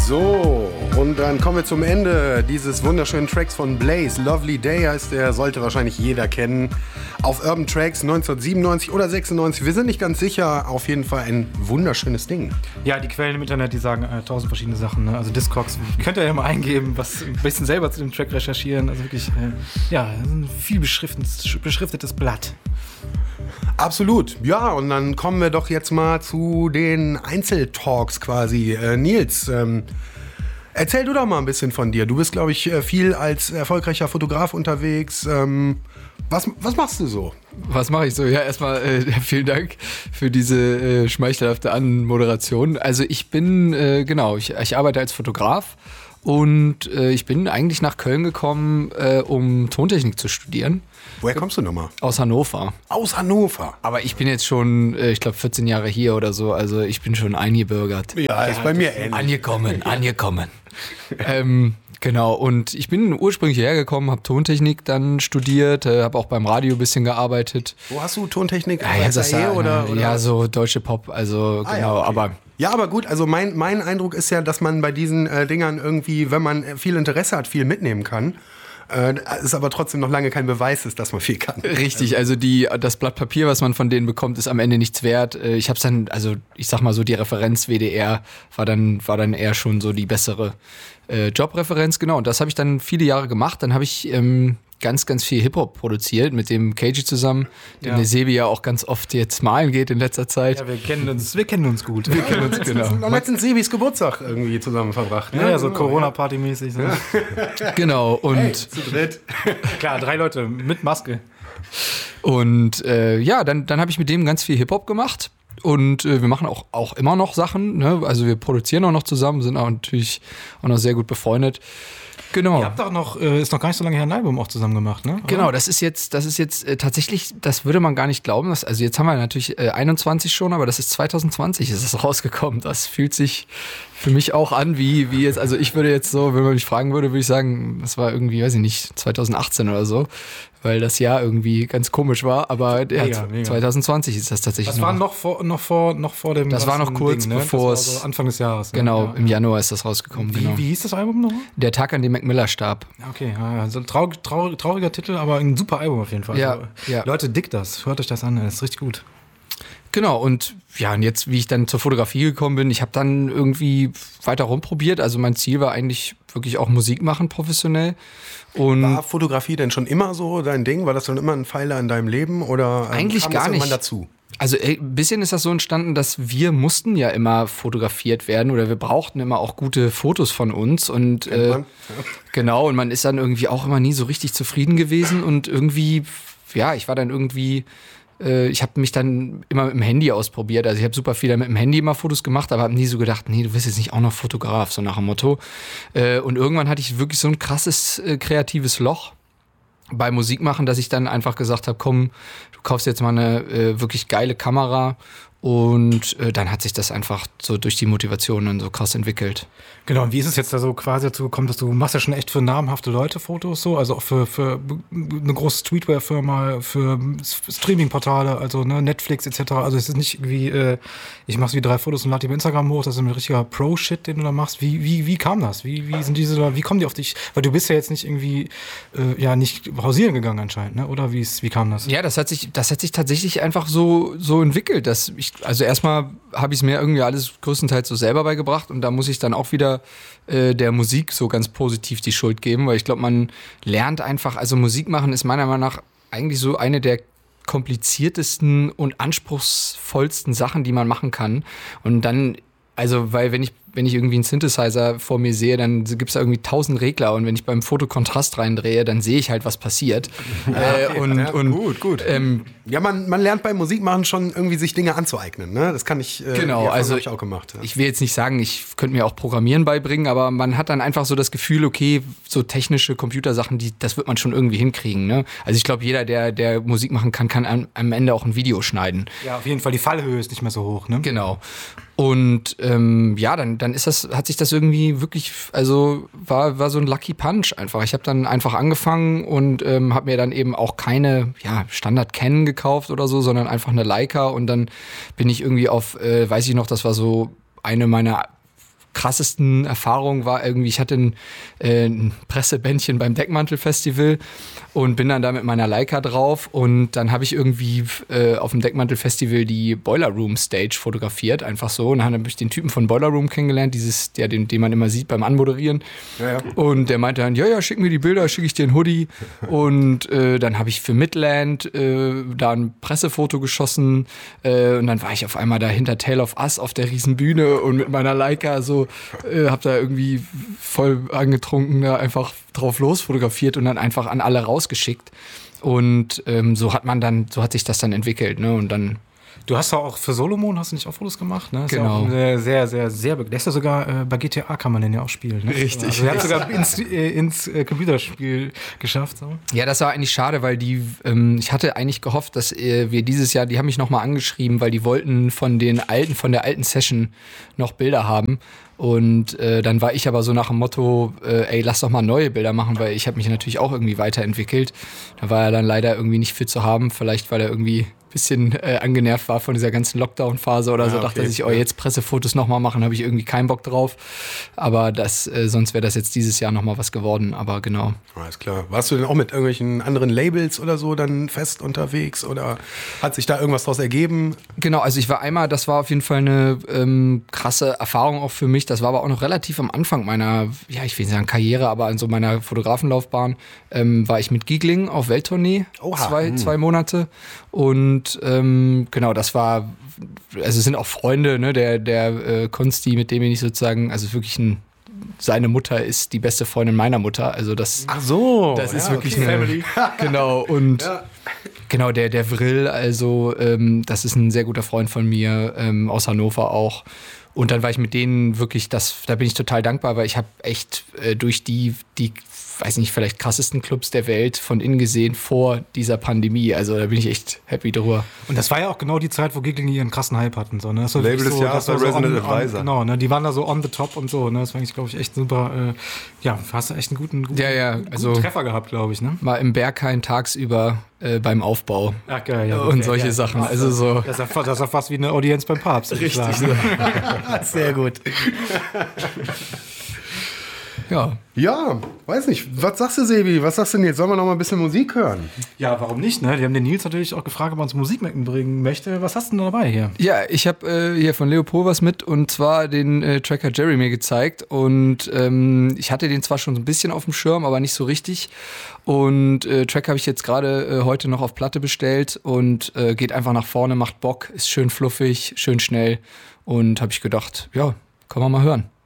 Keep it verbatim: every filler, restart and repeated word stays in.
So, und dann kommen wir zum Ende dieses wunderschönen Tracks von Blaze. Lovely Day heißt der, sollte wahrscheinlich jeder kennen. Auf Urban Tracks neunzehnhundertsiebenundneunzig oder sechsundneunzig, wir sind nicht ganz sicher. Auf jeden Fall ein wunderschönes Ding. Ja, die Quellen im Internet, die sagen äh, tausend verschiedene Sachen. Ne? Also Discogs, könnt ihr ja mal eingeben, was ein bisschen selber zu dem Track recherchieren. Also wirklich, äh, ja, ein viel beschriftetes, beschriftetes Blatt. Absolut, ja, und dann kommen wir doch jetzt mal zu den Einzeltalks quasi. Äh, Nils, ähm, erzähl du doch mal ein bisschen von dir. Du bist, glaube ich, viel als erfolgreicher Fotograf unterwegs. Ähm, was, was machst du so? Was mache ich so? Ja, erstmal äh, vielen Dank für diese äh, schmeichelhafte Anmoderation. Also ich bin, äh, genau, ich, ich arbeite als Fotograf und äh, ich bin eigentlich nach Köln gekommen, äh, um Tontechnik zu studieren. Woher kommst du nochmal? Aus Hannover. Aus Hannover? Aber ich bin jetzt schon, äh, ich glaube, vierzehn Jahre hier oder so, also ich bin schon eingebürgert. Ja, ist ja, bei mir ähnlich. Angekommen, angekommen. ähm, Genau, und ich bin ursprünglich hierher gekommen, habe Tontechnik dann studiert, äh, habe auch beim Radio ein bisschen gearbeitet. Wo hast du Tontechnik? Ja, ja, das ja, oder, oder? ja, so deutsche Pop, also ah, genau, ja, okay. aber... Ja, aber gut, also mein, mein Eindruck ist ja, dass man bei diesen äh, Dingern irgendwie, wenn man viel Interesse hat, viel mitnehmen kann. Äh, ist aber trotzdem noch lange kein Beweis ist, dass man viel kann. Richtig, also die, das Blatt Papier, was man von denen bekommt, ist am Ende nichts wert. Ich hab's dann, also ich sag mal so, die Referenz W D R war dann, war dann eher schon so die bessere äh, Jobreferenz, genau. Und das habe ich dann viele Jahre gemacht. Dann habe ich ähm, ganz, ganz viel Hip-Hop produziert mit dem K G zusammen, dem ja. der Sebi ja auch ganz oft jetzt malen geht in letzter Zeit. Ja, wir kennen uns, wir kennen uns gut. Wir kennen uns, genau. Wir haben letztens Sebis Geburtstag irgendwie zusammen verbracht. Ne? Ja, ja, so Corona-Party-mäßig. So. Ja. Genau, und... Hey, zu dritt. Klar, drei Leute mit Maske. Und äh, ja, dann, dann habe ich mit dem ganz viel Hip-Hop gemacht. Und äh, wir machen auch, auch immer noch Sachen, ne? Also wir produzieren auch noch zusammen, sind auch natürlich auch noch sehr gut befreundet. Genau. Ihr habt doch noch, äh, ist noch gar nicht so lange her ein Album auch zusammen gemacht, ne? Oder? Genau, das ist jetzt, das ist jetzt äh, tatsächlich, das würde man gar nicht glauben. Dass, also jetzt haben wir natürlich äh, einundzwanzig schon, aber das ist zwanzig zwanzig ist es rausgekommen. Das fühlt sich für mich auch an, wie, wie jetzt, also ich würde jetzt so, wenn man mich fragen würde, würde ich sagen, das war irgendwie, weiß ich nicht, zwanzig achtzehn oder so, weil das Jahr irgendwie ganz komisch war, aber ja, mega, mega. zwanzig zwanzig ist das tatsächlich. Das war noch vor, noch vor, noch vor dem. Das war noch kurz Ding, ne? bevor es. So Anfang des Jahres. Genau, ne? ja, im ja. Januar ist das rausgekommen. Wie, genau. wie hieß das Album noch? Der Tag, an dem Mac Miller starb. Okay, ja, also ein trau, trau, trauriger Titel, aber ein super Album auf jeden Fall. Ja, also, ja. Leute, dick das, hört euch das an, das ist richtig gut. Genau, und ja, und jetzt, wie ich dann zur Fotografie gekommen bin, ich habe dann irgendwie weiter rumprobiert. Also mein Ziel war eigentlich wirklich auch Musik machen, professionell. Und war Fotografie denn schon immer so dein Ding? War das schon immer ein Pfeiler in deinem Leben? Oder ähm, eigentlich kam gar das nicht. irgendwann dazu? Also ein bisschen ist das so entstanden, dass wir mussten ja immer fotografiert werden oder wir brauchten immer auch gute Fotos von uns. Und äh, ja. genau, und man ist dann irgendwie auch immer nie so richtig zufrieden gewesen. Und irgendwie, ja, ich war dann irgendwie... Ich habe mich dann immer mit dem Handy ausprobiert. Also ich habe super viel mit dem Handy immer Fotos gemacht, aber habe nie so gedacht, nee, du bist jetzt nicht auch noch Fotograf, so nach dem Motto. Und irgendwann hatte ich wirklich so ein krasses kreatives Loch bei Musikmachen, dass ich dann einfach gesagt habe, komm, du kaufst jetzt mal eine wirklich geile Kamera. Und äh, dann hat sich das einfach so durch die Motivation dann so krass entwickelt. Genau, und wie ist es jetzt da so quasi dazu gekommen, dass du machst ja schon echt für namhafte Leute Fotos so, also auch für, für eine große Streetwear-Firma, für Streaming-Portale, also ne, Netflix et cetera. Also es ist nicht irgendwie, äh, ich mach's wie drei Fotos und lade die bei Instagram hoch, das ist ein richtiger Pro-Shit, den du da machst. Wie, wie, wie kam das? Wie, wie sind diese, wie kommen die auf dich? Weil du bist ja jetzt nicht irgendwie, äh, ja, nicht hausieren gegangen anscheinend, ne? Oder wie, ist, wie kam das? Ja, das hat sich, das hat sich tatsächlich einfach so, so entwickelt, dass ich Also erstmal habe ich es mir irgendwie alles größtenteils so selber beigebracht und da muss ich dann auch wieder äh, der Musik so ganz positiv die Schuld geben, weil ich glaube, man lernt einfach, also Musik machen ist meiner Meinung nach eigentlich so eine der kompliziertesten und anspruchsvollsten Sachen, die man machen kann. Und dann, also weil wenn ich wenn ich irgendwie einen Synthesizer vor mir sehe, dann gibt's da irgendwie tausend Regler und wenn ich beim Foto Kontrast reindrehe, dann sehe ich halt, was passiert. Ja, okay, äh, und, ja, und, gut, gut. Ähm, ja, man, man lernt beim Musikmachen schon irgendwie sich Dinge anzueignen, ne? Das kann ich, äh, genau, also ich auch gemacht. Ja. Ich will jetzt nicht sagen, ich könnte mir auch Programmieren beibringen, aber man hat dann einfach so das Gefühl, okay, so technische Computersachen, die, das wird man schon irgendwie hinkriegen, ne? Also ich glaube, jeder, der, der Musik machen kann, kann am, am Ende auch ein Video schneiden. Ja, auf jeden Fall, die Fallhöhe ist nicht mehr so hoch, ne? Genau. Und ähm, ja, dann, dann ist das, hat sich das irgendwie wirklich, also war, war so ein Lucky Punch einfach. Ich habe dann einfach angefangen und ähm, habe mir dann eben auch keine ja, Standard Canon gekauft oder so, sondern einfach eine Leica und dann bin ich irgendwie auf, äh, weiß ich noch, das war so eine meiner krassesten Erfahrungen war irgendwie, ich hatte ein, äh, ein Pressebändchen beim Deckmantel-Festival und bin dann da mit meiner Leica drauf und dann habe ich irgendwie äh, auf dem Deckmantel-Festival die Boiler Room Stage fotografiert, einfach so. Und dann habe ich den Typen von Boiler Room kennengelernt, dieses, der, den, den man immer sieht beim Anmoderieren. Ja, ja. Und der meinte dann, ja, ja, schick mir die Bilder, schicke ich dir einen Hoodie. Und äh, dann habe ich für Midland äh, da ein Pressefoto geschossen äh, und dann war ich auf einmal da hinter Tale of Us auf der riesen Bühne und mit meiner Leica so, äh, hab da irgendwie voll angetrunken da einfach drauf los fotografiert und dann einfach an alle rausgeschickt. Und ähm, so hat man dann, so hat sich das dann entwickelt, ne? Und dann. Du hast ja auch für Solomon, hast du nicht auch Fotos gemacht, ne? Ist genau. Ja sehr, sehr, sehr, der ist ja sogar, äh, bei G T A kann man den ja auch spielen, ne? Richtig. Also er hat sogar ins, äh, ins äh, Computerspiel geschafft, so. Ja, das war eigentlich schade, weil die, ähm, ich hatte eigentlich gehofft, dass äh, wir dieses Jahr, die haben mich nochmal angeschrieben, weil die wollten von den alten, von der alten Session noch Bilder haben. Und äh, dann war ich aber so nach dem Motto, äh, ey, lass doch mal neue Bilder machen, weil ich habe mich natürlich auch irgendwie weiterentwickelt. Da war er dann leider irgendwie nicht für zu haben, vielleicht weil er irgendwie ein bisschen äh, angenervt war von dieser ganzen Lockdown-Phase oder ja, so, okay. Dachte er sich, oh, jetzt Pressefotos nochmal machen, habe ich irgendwie keinen Bock drauf. Aber das, äh, sonst wäre das jetzt dieses Jahr nochmal was geworden, aber genau. Alles klar. Warst du denn auch mit irgendwelchen anderen Labels oder so dann fest unterwegs oder hat sich da irgendwas draus ergeben? Genau, also ich war einmal, das war auf jeden Fall eine ähm, krasse Erfahrung auch für mich. Das war aber auch noch relativ am Anfang meiner, ja, ich will nicht sagen Karriere, aber an so meiner Fotografenlaufbahn ähm, war ich mit Giegling auf Welttournee, Oha. zwei, hm. zwei Monate. Und ähm, genau, das war, also es sind auch Freunde, ne, der, der äh, Konsti, mit dem bin ich sozusagen, also wirklich ein, seine Mutter ist die beste Freundin meiner Mutter, also das, Ach so, das ist ja, wirklich okay. eine Family. Genau, und ja. Genau, der, der Vrill, also ähm, das ist ein sehr guter Freund von mir, ähm, aus Hannover auch. Und dann war ich mit denen wirklich, das, da bin ich total dankbar, weil ich habe echt äh, durch die, die, weiß nicht, vielleicht krassesten Clubs der Welt von innen gesehen vor dieser Pandemie. Also da bin ich echt happy drüber. Und das war ja auch genau die Zeit, wo Giggling ihren krassen Hype hatten. So, ne? Das war Label des so, Jahres bei so Resident on, Advisor. On, genau, ne? Die waren da so on the top und so. Ne? Das war eigentlich, glaube ich, echt super. Äh, ja, hast du echt einen guten, guten, ja, ja, guten also Treffer gehabt, glaube ich. Ne? Mal im Berghain tagsüber äh, beim Aufbau. Ach, geil, ja, und okay, solche geil. Sachen. Also so. Das ist, ja, das ist ja fast wie eine Audienz beim Papst. Richtig. Sehr gut. Ja. Ja, weiß nicht. Was sagst du, Sebi? Was sagst du denn jetzt? Sollen wir noch mal ein bisschen Musik hören? Ja, warum nicht? Ne? Die haben den Nils natürlich auch gefragt, ob er uns Musik mitbringen möchte. Was hast du denn dabei hier? Ja, ich habe äh, hier von Leopold was mit und zwar den äh, Tracker Jerry mir gezeigt und ähm, ich hatte den zwar schon so ein bisschen auf dem Schirm, aber nicht so richtig und äh, Track habe ich jetzt gerade äh, heute noch auf Platte bestellt und äh, geht einfach nach vorne, macht Bock, ist schön fluffig, schön schnell und habe ich gedacht, ja, kann man mal hören.